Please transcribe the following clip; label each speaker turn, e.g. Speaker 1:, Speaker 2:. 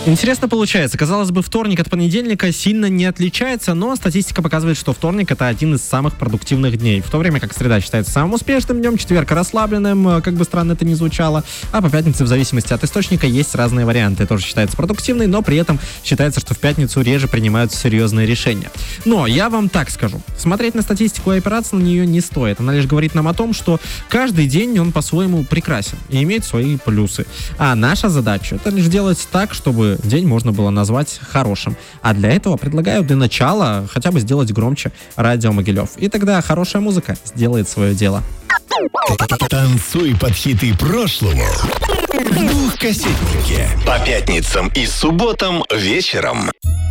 Speaker 1: Интересно получается. Казалось бы, вторник от понедельника сильно не отличается, но статистика показывает, что вторник — это один из самых продуктивных дней. В то время как среда считается самым успешным днем, четверг — расслабленным, как бы странно это ни звучало, а по пятнице, в зависимости от источника, есть разные варианты. Тоже считается продуктивной, но при этом считается, что в пятницу реже принимаются серьезные решения. Но я вам так скажу. Смотреть на статистику и опираться на нее не стоит. Она лишь говорит нам о том, что каждый день он по-своему прекрасен и имеет свои плюсы. А наша задача — это лишь делать так, чтобы день можно было назвать хорошим. А для этого предлагаю для начала хотя бы сделать громче радио Могилев. И тогда хорошая музыка сделает свое дело.
Speaker 2: Танцуй под хиты прошлого в двухкассетнике. По пятницам и субботам вечером.